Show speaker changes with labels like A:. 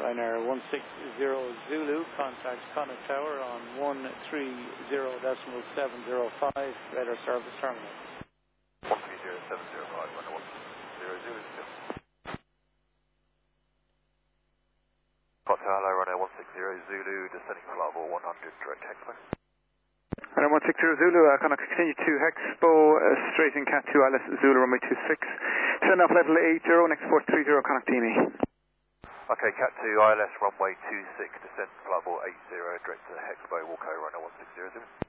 A: Ryanair 160 Zulu, contact Connaught Tower on 130.705, radar service terminal.
B: 130.705, Ryanair 160 Zulu. Connaught Tower, hello, Ryanair 160 Zulu, descending flight level 100, direct Hexpo.
C: Ryanair 160 Zulu, Connaught continue to Hexpo, straight in Cat 2 ILS Zulu, runway 26. Send off level 80, next port 30, Connaught DME.
B: Okay, Cat 2 ILS runway 26, descend flight level 80, direct to Hexpo, Walko, Ryanair 160 Zulu.